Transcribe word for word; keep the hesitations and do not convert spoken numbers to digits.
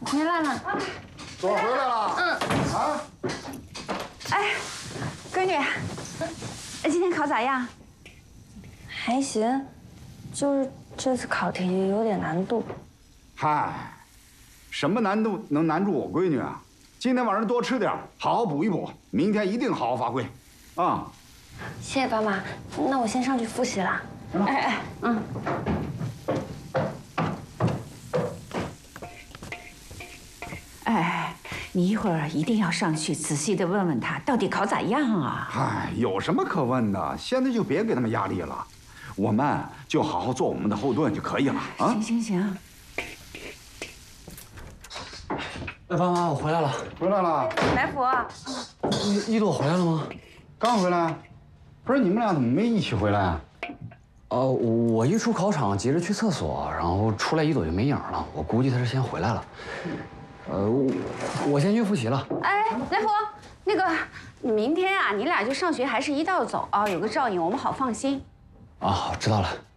回来了。 朵儿回来了。 嗯。 啊。 哎，闺女，今天考咋样？ 还行，就是这次考题有点难度。 嗨，什么难度能难住我闺女啊？今天晚上多吃点，好好补一补，明天一定好好发挥，啊！ 谢谢爸妈，那我先上去复习了。 哎哎，嗯。哎，你一会儿一定要上去仔细的问问他，到底考咋样啊？ 嗨，有什么可问的？现在就别给他们压力了，我们就好好做我们的后盾就可以了啊！ 行行行。 哎，爸妈，我回来了。 回来了。 来福。 一一朵回来了吗？ 刚回来。不是你们俩怎么没一起回来啊？ 哦，我一出考场急着去厕所，然后出来一朵就没影了。我估计他是先回来了。呃，我我先去复习了。 哎，来福，那个明天啊，你俩就上学还是一道走啊，有个照应，我们好放心。 啊，知道了。